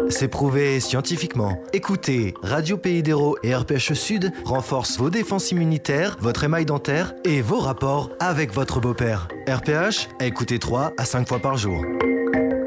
C'est prouvé scientifiquement. Écoutez, Radio Pays d'Hérault et RPHE Sud renforcent vos défenses immunitaires, votre émail dentaire et vos rapports avec votre beau-père. RPH, écoutez 3 à 5 fois par jour.